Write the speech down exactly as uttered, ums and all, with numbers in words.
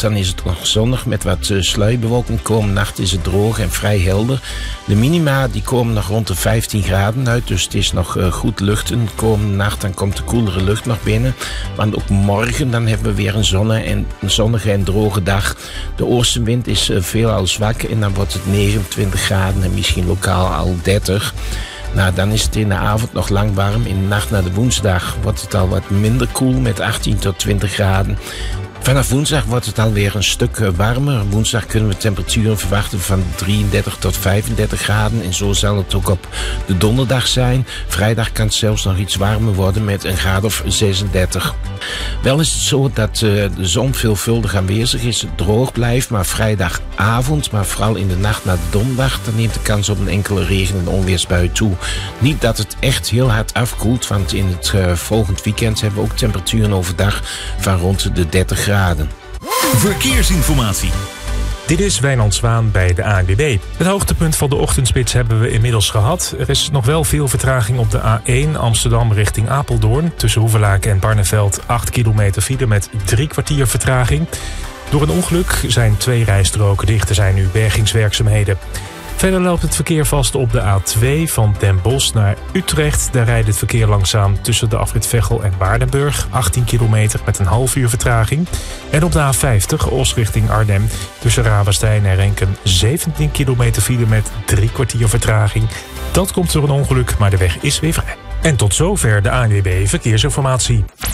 avond dan is het nog zonnig met wat uh, sluierbewolking. Komende nacht is het droog en vrij helder. De minima die komen nog rond de vijftien graden uit, dus het is nog uh, goed luchten. Komende nacht dan komt de koelere lucht nog binnen. Want ook morgen dan hebben we weer een, zonne en, een zonnige en droge dag. De oostenwind is uh, veelal zwak en dan wordt het negenentwintig graden en misschien lokaal al dertig. Nou, dan is het in de avond nog lang warm. In de nacht naar de woensdag wordt het al wat minder koel met achttien tot twintig graden. Vanaf woensdag wordt het alweer een stuk warmer. Woensdag kunnen we temperaturen verwachten van drieëndertig tot vijfendertig graden. En zo zal het ook op de donderdag zijn. Vrijdag kan het zelfs nog iets warmer worden met een graad of zesendertig. Wel is het zo dat uh, de zon veelvuldig aanwezig is, het droog blijft. Maar vrijdagavond, maar vooral in de nacht naar de donderdag, dan neemt de kans op een enkele regen- en onweersbui toe. Niet dat het echt heel hard afkoelt, want in het uh, volgend weekend hebben we ook temperaturen overdag van rond de dertig graden. Verkeersinformatie. Dit is Wijnand Zwaan bij de A N W B. Het hoogtepunt van de ochtendspits hebben we inmiddels gehad. Er is nog wel veel vertraging op de A één Amsterdam richting Apeldoorn. Tussen Hoevelaken en Barneveld acht kilometer file met drie kwartier vertraging. Door een ongeluk zijn twee rijstroken dicht. Er zijn nu bergingswerkzaamheden. Verder loopt het verkeer vast op de A twee van Den Bosch naar Utrecht. Daar rijdt het verkeer langzaam tussen de afrit Veghel en Waardenburg. achttien kilometer met een half uur vertraging. En op de A vijftig Os richting Arnhem. Tussen Ravenstein en Renkum zeventien kilometer file met drie kwartier vertraging. Dat komt door een ongeluk, maar de weg is weer vrij. En tot zover de A N W B Verkeersinformatie.